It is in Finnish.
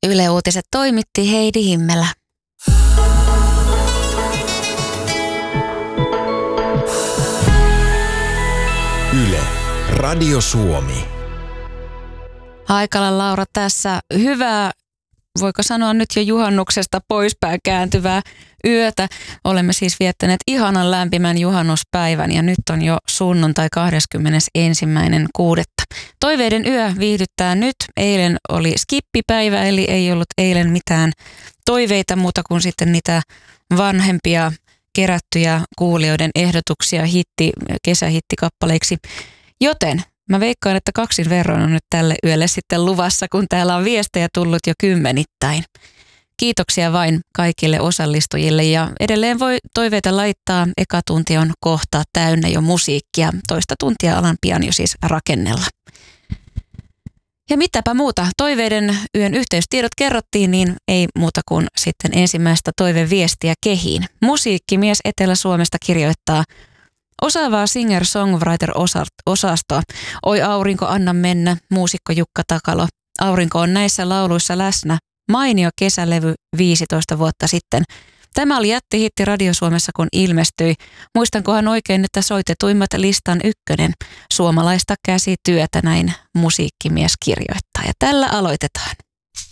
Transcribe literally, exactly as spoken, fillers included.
Yle Uutiset toimitti Heidi Himmelä. Yle, Radio Suomi. Haikala Laura tässä. Hyvää, voiko sanoa nyt jo juhannuksesta poispäin kääntyvää yötä. Olemme siis viettäneet ihanan lämpimän juhannuspäivän ja nyt on jo sunnuntai kahdeskymmenesensimmäinen kuudetta. Toiveiden yö viihdyttää nyt. Eilen oli skippipäivä, eli ei ollut eilen mitään toiveita muuta kuin sitten niitä vanhempia kerättyjä kuulijoiden ehdotuksia hitti, kesähittikappaleiksi. Joten mä veikkaan, että kaksin verran on nyt tälle yölle sitten luvassa, kun täällä on viestejä tullut jo kymmenittäin. Kiitoksia vain kaikille osallistujille ja edelleen voi toiveita laittaa. Eka tunti on kohta täynnä jo musiikkia. Toista tuntia alan pian jo siis rakennella. Ja mitäpä muuta. Toiveiden yön yhteystiedot kerrottiin, niin ei muuta kuin sitten ensimmäistä toiveviestiä kehiin. Musiikkimies Etelä-Suomesta kirjoittaa: osaavaa singer-songwriter-osastoa. Oi aurinko, anna mennä, muusikko Jukka Takalo. Aurinko on näissä lauluissa läsnä. Mainio kesälevy viisitoista vuotta sitten. Tämä oli jättihitti Radio Suomessa, kun ilmestyi. Muistankohan oikein, että soitetuimmat listan ykkönen. Suomalaista käsityötä, näin musiikkimies kirjoittaa. Ja tällä aloitetaan.